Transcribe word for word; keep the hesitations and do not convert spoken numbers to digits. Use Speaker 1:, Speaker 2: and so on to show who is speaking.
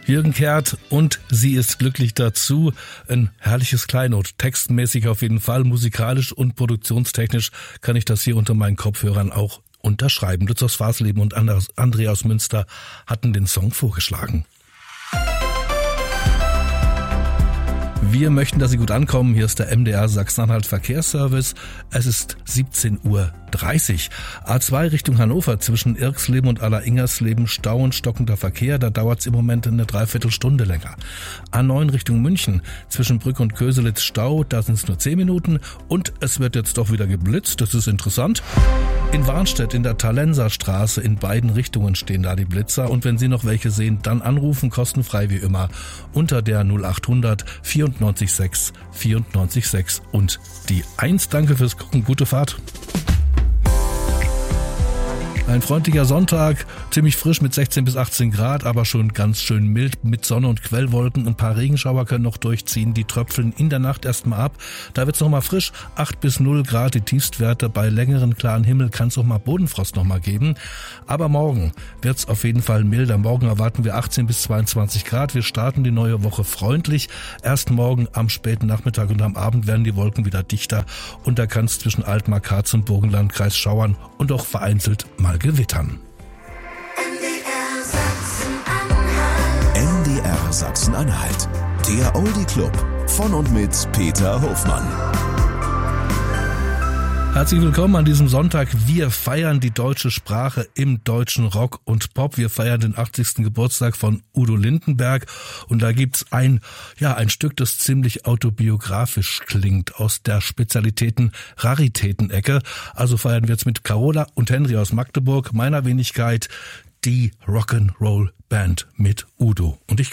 Speaker 1: Jürgen Kehrt und sie ist glücklich dazu. Ein herrliches Kleinod, textmäßig auf jeden Fall, musikalisch und produktionstechnisch kann ich das hier unter meinen Kopfhörern auch unterschreiben. Lutz aus Fasleben und André aus Münster hatten den Song vorgeschlagen. Wir möchten, dass Sie gut ankommen. Hier ist der M D R Sachsen-Anhalt Verkehrsservice. Es ist siebzehn Uhr dreißig. A zwei Richtung Hannover zwischen Irxleben und Aller-Ingersleben Stau und stockender Verkehr. Da dauert es im Moment eine Dreiviertelstunde länger. A neun Richtung München zwischen Brück und Köselitz Stau. Da sind es nur zehn Minuten. Und es wird jetzt doch wieder geblitzt. Das ist interessant. In Warnstedt in der Talenser Straße in beiden Richtungen stehen da die Blitzer. Und wenn Sie noch welche sehen, dann anrufen, kostenfrei wie immer. Unter der null acht hundert vierundneunzig sechs vierundneunzig sechs und die eins. Danke fürs Gucken. Gute Fahrt. Ein freundlicher Sonntag, ziemlich frisch mit sechzehn bis achtzehn Grad, aber schon ganz schön mild mit Sonne und Quellwolken. Ein paar Regenschauer können noch durchziehen, die tröpfeln in der Nacht erstmal ab. Da wird's noch mal frisch, acht bis null Grad die Tiefstwerte. Bei längeren klaren Himmel kann es auch mal Bodenfrost noch mal geben. Aber morgen wird's auf jeden Fall milder. Morgen erwarten wir achtzehn bis zweiundzwanzig Grad. Wir starten die neue Woche freundlich. Erst morgen am späten Nachmittag und am Abend werden die Wolken wieder dichter. Und da kann es zwischen Altmark-Harz und Burgenlandkreis schauern und auch vereinzelt mal gewittern.
Speaker 2: M D R Sachsen-Anhalt. Der Oldie Club von und mit Peter Hofmann.
Speaker 1: Herzlich willkommen an diesem Sonntag. Wir feiern die deutsche Sprache im deutschen Rock und Pop. Wir feiern den achtzigsten Geburtstag von Udo Lindenberg. Und da gibt's ein, ja, ein Stück, das ziemlich autobiografisch klingt aus der Spezialitäten-Raritäten-Ecke. Also feiern wir jetzt mit Carola und Henry aus Magdeburg, meiner Wenigkeit, die Rock'n'Roll Band mit Udo. Und ich